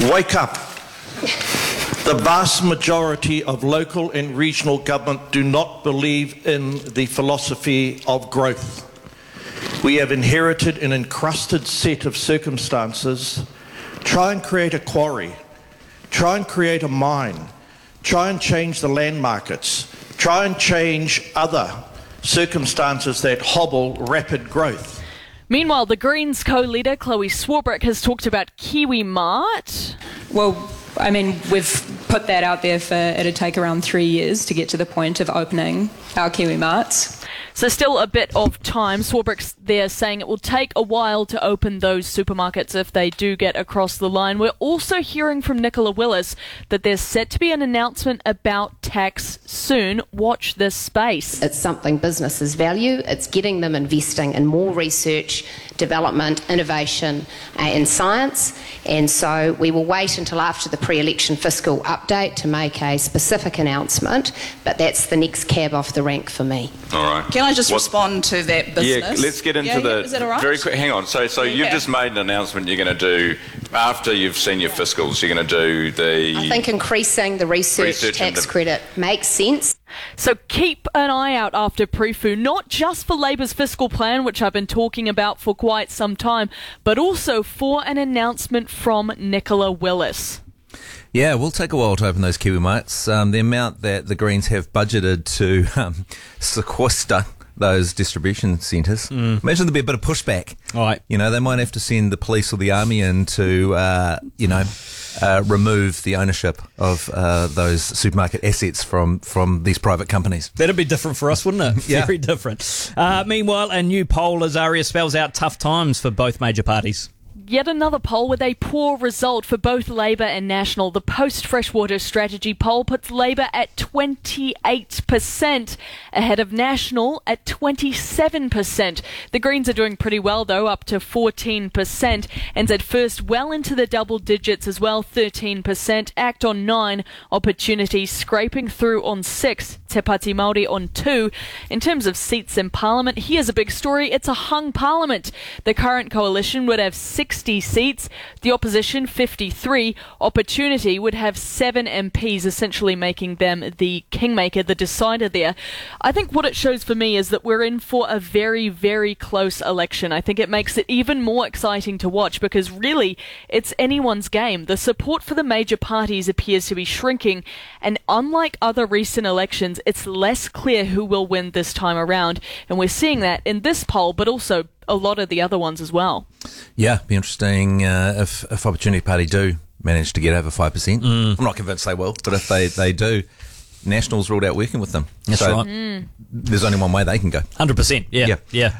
Wake up. The vast majority of local and regional government do not believe in the philosophy of growth. We have inherited an encrusted set of circumstances. Try and create a quarry. Try and create a mine. Try and change the land markets. Try and change other circumstances that hobble rapid growth. Meanwhile, the Greens co-leader Chloe Swarbrick has talked about KiwiMart. Well, I mean, we've put that out there for it'd take around 3 years to get to the point of opening our KiwiMarts. So still a bit of time. Swarbrick's there saying it will take a while to open those supermarkets if they do get across the line. We're also hearing from Nicola Willis that there's set to be an announcement about tax soon. Watch this space. It's something businesses value. It's getting them investing in more research, development, innovation and science. And so we will wait until after the pre-election fiscal update to make a specific announcement, but that's the next cab off the rank for me. All right. Can I just respond to that business? Yeah, let's get into is that all right? very quick. Hang on. So you've just made an announcement you're going to do after you've seen your fiscals. You're going to do I think increasing the research tax credit makes sense. So keep an eye out after PREFU, not just for Labour's fiscal plan, which I've been talking about for quite some time, but also for an announcement from Nicola Willis. Yeah, we'll take a while to open those KiwiMarts. The amount that the Greens have budgeted to sequester those distribution centres. Imagine there'd be a bit of pushback. Right. You know, they might have to send the police or the army in to, remove the ownership of those supermarket assets from these private companies. That'd be different for us, wouldn't it? Yeah. Very different. Meanwhile, a new poll as Aria spells out tough times for both major parties. Yet another poll with a poor result for both Labour and National. The post-Freshwater strategy poll puts Labour at 28%, ahead of National at 27%. The Greens are doing pretty well, though, up to 14%. NZ First well into the double digits as well, 13%. ACT on 9, Opportunity scraping through on 6, Te Pāti Māori on 2. In terms of seats in Parliament, here's a big story. It's a hung Parliament. The current coalition would have 60 seats, the opposition 53. Opportunity would have 7 MPs, essentially making them the kingmaker, the decider there. I think what it shows for me is that we're in for a very, very close election. I think it makes it even more exciting to watch because really it's anyone's game. The support for the major parties appears to be shrinking, and unlike other recent elections, it's less clear who will win this time around, and we're seeing that in this poll, but also a lot of the other ones as well. Yeah, be interesting if Opportunity Party do manage to get over 5%. I'm not convinced they will, but if they do, National's ruled out working with them. That's right. There's only one way they can go. 100%. Yeah.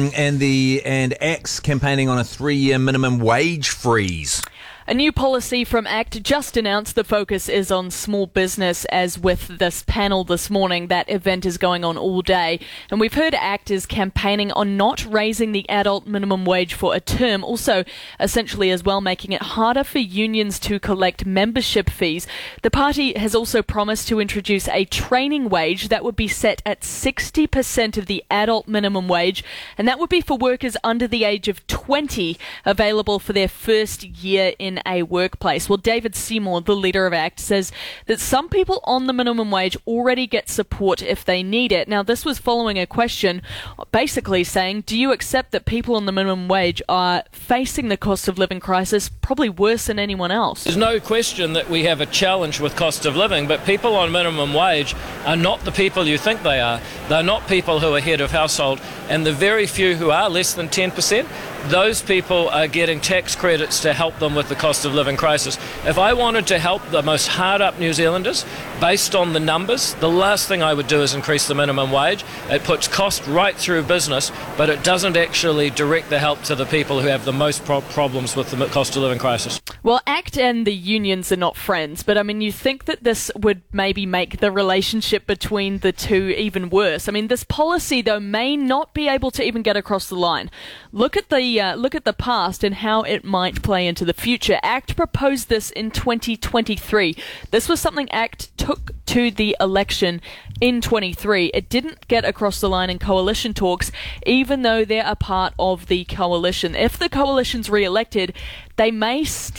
And ACT's campaigning on a 3-year minimum wage freeze. A new policy from ACT just announced the focus is on small business, as with this panel this morning. That event is going on all day. And we've heard ACT is campaigning on not raising the adult minimum wage for a term, also essentially as well making it harder for unions to collect membership fees. The party has also promised to introduce a training wage that would be set at 60% of the adult minimum wage, and that would be for workers under the age of 20 available for their first year in a workplace. Well, David Seymour, the leader of ACT, says that some people on the minimum wage already get support if they need it. Now, this was following a question basically saying, do you accept that people on the minimum wage are facing the cost of living crisis probably worse than anyone else? There's no question that we have a challenge with cost of living, but people on minimum wage are not the people you think they are. They're not people who are head of household, and the very few who are less than 10%, those people are getting tax credits to help them with the cost of living crisis. If I wanted to help the most hard-up New Zealanders, based on the numbers, the last thing I would do is increase the minimum wage. It puts cost right through business, but it doesn't actually direct the help to the people who have the most problems with the cost of living crisis. Well, ACT and the unions are not friends, but I mean, you think that this would maybe make the relationship between the two even worse. I mean, this policy, though, may not be able to even get across the line. Look at the past and how it might play into the future. ACT proposed this in 2023. This was something ACT took to the election in 23. It didn't get across the line in coalition talks, even though they're a part of the coalition. If the coalition's re-elected, they may